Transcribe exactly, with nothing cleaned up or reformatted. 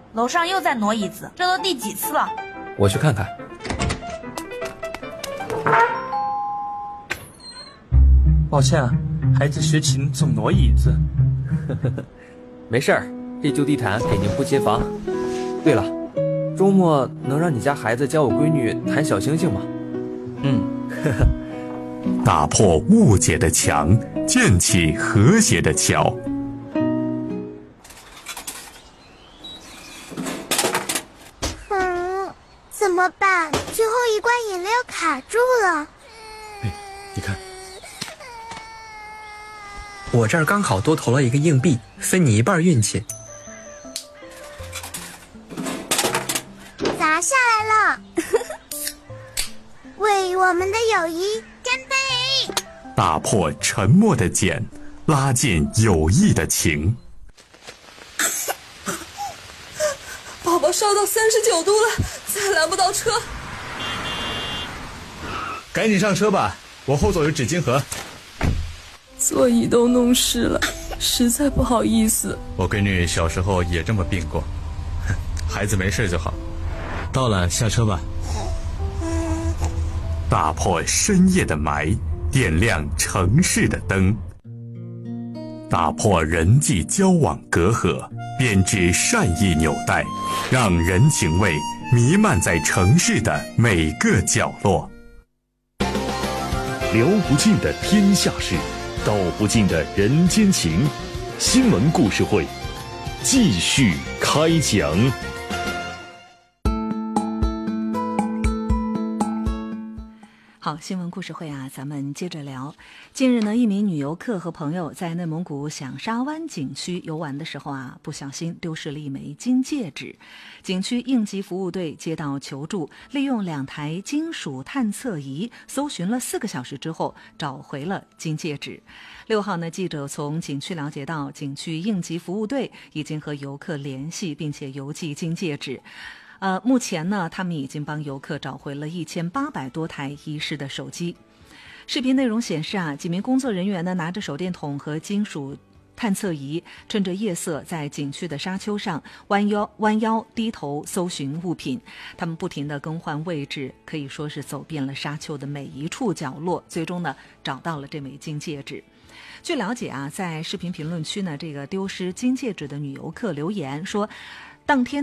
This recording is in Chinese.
楼上又在挪椅子，这都第几次了？ 我去看看。 抱歉啊，孩子学琴总挪椅子。 没事儿，这旧地毯给您铺街房。对了，周末能让你家孩子教我闺女弹小星星吗？ 嗯。 打破误解的墙，建起和谐的桥。 嗯，怎么办？最后一罐饮料卡住了。 哎，你看， 我这儿刚好多投了一个硬币，分你一半运气。 砸下来了。为我们的友谊干杯！ 打破沉默的茧，拉近友谊的情。 宝宝烧到三十九度了，再拦不到车。 赶紧上车吧，我后座有纸巾盒。 座椅都弄湿了，实在不好意思。 我闺女小时候也这么病过，孩子没事就好。到了，下车吧。 打破深夜的霾，点亮城市的灯。打破人际交往隔阂，编织善意纽带，让人情味弥漫在城市的每个角落。 聊不尽的天下事，道不尽的人间情。新闻故事会继续开讲。 好，新闻故事会啊，咱们接着聊。近日呢，一名女游客和朋友在内蒙古响沙湾景区游玩的时候啊，不小心丢失了一枚金戒指。景区应急服务队接到求助，利用两台金属探测仪搜寻了四个小时之后，找回了金戒指。六号呢，记者从景区了解到，景区应急服务队已经和游客联系，并且邮寄金戒指。呃，目前呢，他们已经帮游客找回了一千八百多台遗失的手机。视频内容显示啊，几名工作人员呢拿着手电筒和金属探测仪，趁着夜色在景区的沙丘上弯腰弯腰低头搜寻物品。他们不停地更换位置，可以说是走遍了沙丘的每一处角落，最终呢找到了这枚金戒指。据了解啊，在视频评论区呢，这个丢失金戒指的女游客留言说，当天